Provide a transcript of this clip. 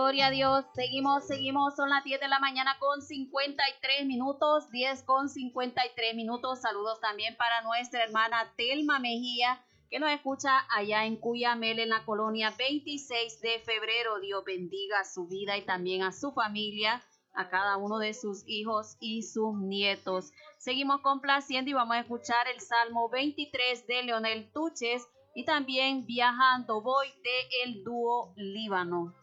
gloria a Dios. Seguimos, son las 10 de la mañana con 53 minutos, 10 con 53 minutos. Saludos también para nuestra hermana Telma Mejía, que nos escucha allá en Cuyamel, en la colonia 26 de febrero. Dios bendiga su vida y también a su familia, a cada uno de sus hijos y sus nietos. Seguimos complaciendo y vamos a escuchar el Salmo 23 de Leonel Tuches y también Viajando Voy de el dúo Líbano.